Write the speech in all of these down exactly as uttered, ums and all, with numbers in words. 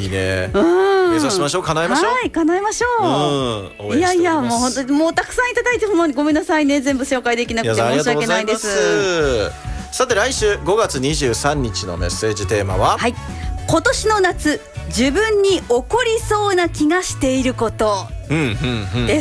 いいね、 うん、 目指しましょう、叶えましょう。 はい、叶えましょう、うん、 応援しております。 いやいや、もう本当にもうたくさんいただいて、ほんまにごめんなさいね、全部紹介できなくて申し訳ないです。 さて来週ごがつにじゅうさんにちのメッセージテーマは、 はい、今年の夏自分に起こりそうな気がしていることです。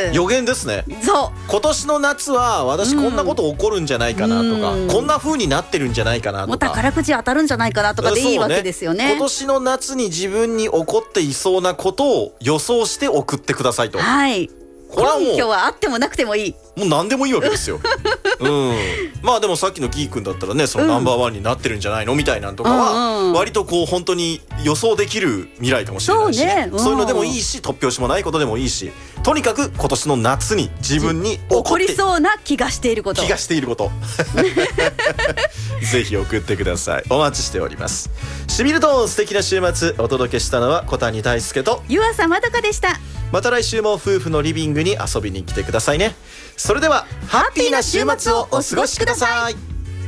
予言ですね。 そう、 今年の夏は私こんなこと起こるんじゃないかなとか、うん、こんな風になってるんじゃないかなとか、 もう宝くじ当たるんじゃないかなとかでいいわけですよ ね, ね。 今年の夏に自分に起こっていそうなことを予想して送ってくださいと。 はい、 これはもう根拠はあってもなくてもいい、 もう何でもいいわけですよ、うん、まあでもさっきのギー君だったらね、そのナンバーワンになってるんじゃないのみたいなんとかは割とこう本当に予想できる未来かもしれないし、そうね、うん、そういうのでもいいし、突拍子もないことでもいいし、とにかく今年の夏に自分に起こって起こりそうな気がしていること気がしていることぜひ送ってください。お待ちしております。しみると素敵な週末お届けしたのは小谷大輔と湯浅まどかでした。 また来週も夫婦のリビングに遊びに来てくださいね。それではハッピーな週末をお過ごしください。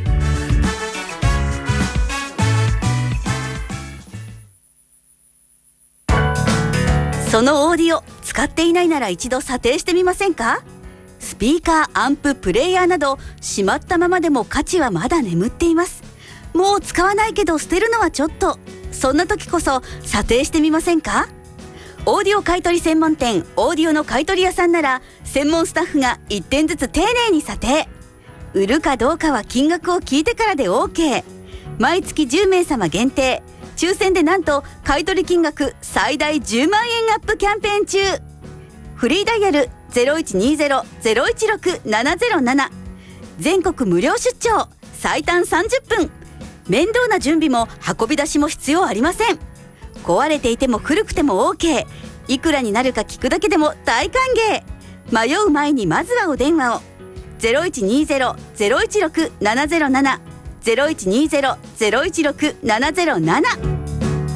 そのオーディオ使っていないなら一度査定してみませんか？スピーカー、アンプ、プレイヤーなどしまったままでも価値はまだ眠っています。もう使わないけど捨てるのはちょっと、そんな時こそ査定してみませんか？オーディオ買取専門店オーディオの買取屋さんなら専門スタッフがいってんずつ丁寧に査定。売るかどうかは金額を聞いてからで OK。 毎月じゅうめいさま限定、抽選でなんと買取金額最大じゅうまんえんアップキャンペーン中。フリーダイヤル ゼロいちにゼロ ゼロいちろく ななゼロなな、 全国無料出張、最短さんじゅっぷん、面倒な準備も運び出しも必要ありません。壊れていても古くても OK。 いくらになるか聞くだけでも大歓迎。迷う前にまずはお電話を。 ゼロいちにゼロ ゼロいちろく ななゼロなな ゼロいちにゼロ ゼロいちろく ななゼロなな